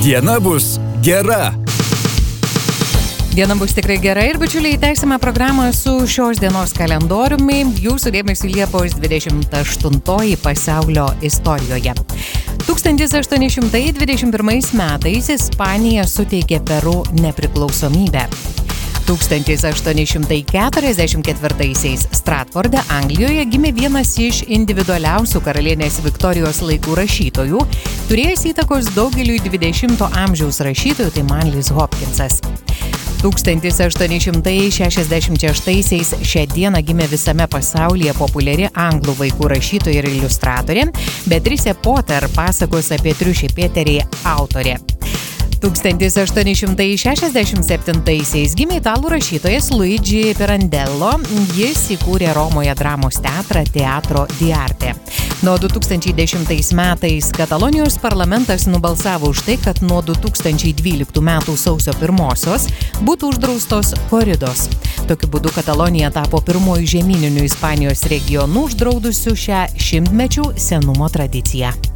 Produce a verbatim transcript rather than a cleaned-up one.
Diena bus gera. Diena bus tikrai gera ir, bičiuliai, tęsime programą su šios dienos kalendoriumi. Jūsų dėmesį Liepos dvidešimt aštuntoji pasaulio istorijoje. tūkstantis aštuoni šimtai dvidešimt pirmais metais Ispanija suteikė Peru nepriklausomybę. tūkstantis aštuoni šimtai keturiasdešimt ketvirtaisiais Stratforde, Anglijoje gimė vienas iš individualiausių karalienės Viktorijos laikų rašytojų, turėjęs įtakos daugeliui dvidešimto amžiaus rašytojų, tai Manlis Hopkinsas. tūkstantis aštuoni šimtai šešiasdešimt šeštaisiais šią dieną gimė visame pasaulyje populiari anglų vaikų rašytoja ir iliustratorė Beatrice Potter, pasakos apie triušį Peterį autorė. tūkstantis aštuoni šimtai šešiasdešimt septintaisiais gimė italų rašytojas Luigi Pirandello. Jis įkūrė Romoje dramos teatrą Teatro di Arte. Nuo du tūkstančiai dešimtais metais Katalonijos parlamentas nubalsavo už tai, kad nuo du tūkstančiai dvyliktų metų sausio pirmosios būtų uždraustos koridos. Tokiu būdu Katalonija tapo pirmuoju žemyniniu Ispanijos regionu uždraudusiu šią šimtmečių senumo tradiciją.